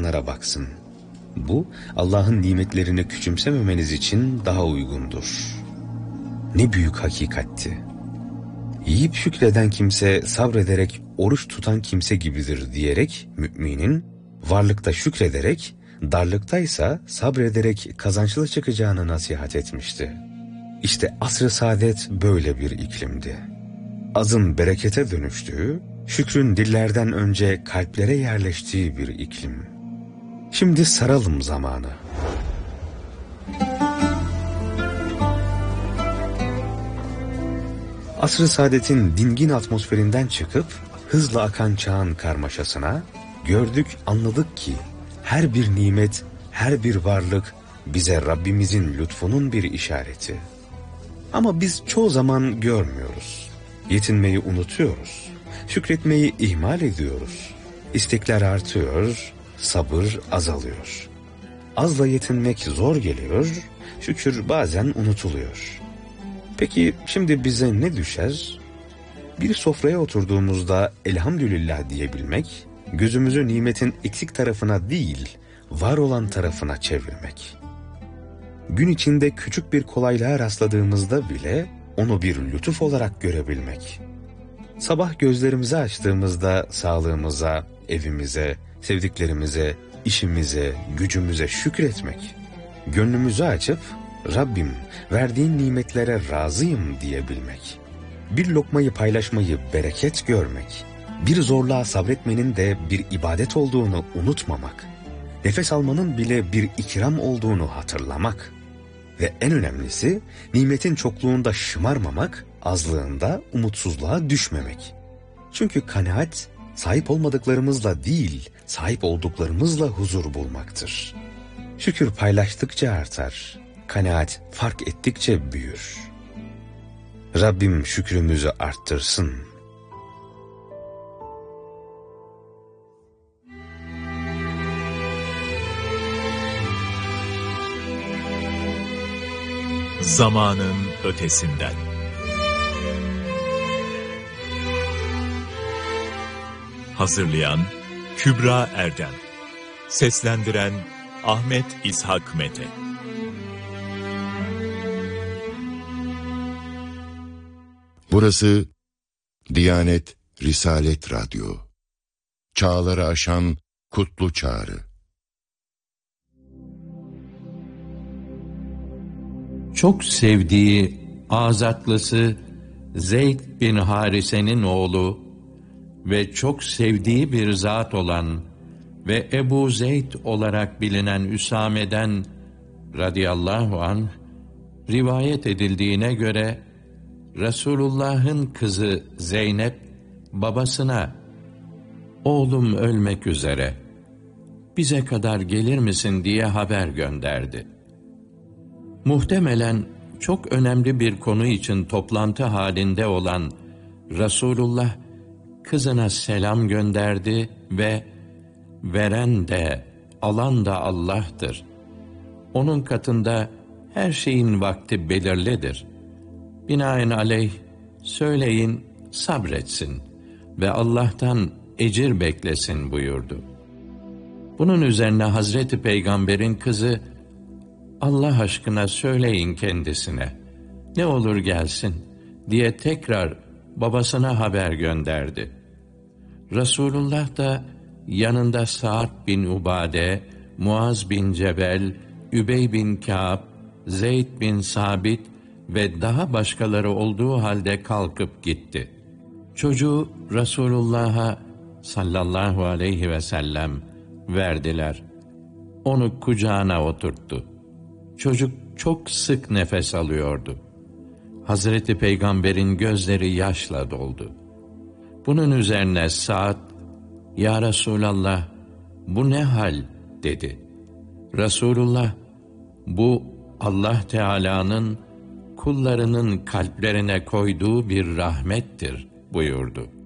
insanlara baksın. Bu, Allah'ın nimetlerini küçümsememeniz için daha uygundur. Ne büyük hakikatti. Yiyip şükreden kimse sabrederek oruç tutan kimse gibidir diyerek müminin varlıkta şükrederek, darlıktaysa sabrederek kazançlı çıkacağını nasihat etmişti. İşte asr-ı saadet böyle bir iklimdi. Azın berekete dönüştüğü, şükrün dillerden önce kalplere yerleştiği bir iklim. Şimdi saralım zamanı. Asr-ı saadetin dingin atmosferinden çıkıp hızla akan çağın karmaşasına, gördük, anladık ki her bir nimet, her bir varlık bize Rabbimizin lütfunun bir işareti. Ama biz çoğu zaman görmüyoruz. Yetinmeyi unutuyoruz. Şükretmeyi ihmal ediyoruz. İstekler artıyor, sabır azalıyor. Azla yetinmek zor geliyor, şükür bazen unutuluyor. Peki şimdi bize ne düşer? Bir sofraya oturduğumuzda elhamdülillah diyebilmek, gözümüzü nimetin eksik tarafına değil, var olan tarafına çevirmek. Gün içinde küçük bir kolaylığa rastladığımızda bile onu bir lütuf olarak görebilmek. Sabah gözlerimizi açtığımızda sağlığımıza, evimize, sevdiklerimize, işimize, gücümüze şükretmek. Gönlümüzü açıp Rabbim verdiğin nimetlere razıyım diyebilmek. Bir lokmayı paylaşmayı bereket görmek. Bir zorluğa sabretmenin de bir ibadet olduğunu unutmamak. Nefes almanın bile bir ikram olduğunu hatırlamak. Ve en önemlisi nimetin çokluğunda şımarmamak, azlığında umutsuzluğa düşmemek. Çünkü kanaat sahip olmadıklarımızla değil, sahip olduklarımızla huzur bulmaktır. Şükür paylaştıkça artar, kanaat fark ettikçe büyür. Rabbim şükrümüzü arttırsın. Zamanın ötesinden. Hazırlayan Kübra Erdem. Seslendiren Ahmet İshak Mete. Burası Diyanet Risalet Radyo. Çağları aşan kutlu çağrı. Çok sevdiği azatlısı Zeyd bin Harise'nin oğlu ve çok sevdiği bir zat olan ve Ebu Zeyd olarak bilinen Üsame'den radıyallahu anh rivayet edildiğine göre Resulullah'ın kızı Zeynep babasına "Oğlum ölmek üzere, bize kadar gelir misin?" diye haber gönderdi. Muhtemelen çok önemli bir konu için toplantı halinde olan Resulullah kızına selam gönderdi ve "Veren de alan da Allah'tır. Onun katında her şeyin vakti belirlidir. Binaenaleyh söyleyin sabretsin ve Allah'tan ecir beklesin" buyurdu. Bunun üzerine Hazreti Peygamber'in kızı "Allah aşkına söyleyin kendisine, ne olur gelsin" diye tekrar babasına haber gönderdi. Resulullah da yanında Sa'd bin Ubade, Muaz bin Cebel, Übey bin Kâb, Zeyd bin Sabit ve daha başkaları olduğu halde kalkıp gitti. Çocuğu Resulullah'a sallallahu aleyhi ve sellem verdiler. Onu kucağına oturttu. Çocuk çok sık nefes alıyordu. Hazreti Peygamber'in gözleri yaşla doldu. Bunun üzerine Sa'd, "Ya Resulallah, bu ne hal?" dedi. Resulullah, "Bu Allah Teala'nın kullarının kalplerine koyduğu bir rahmettir" buyurdu.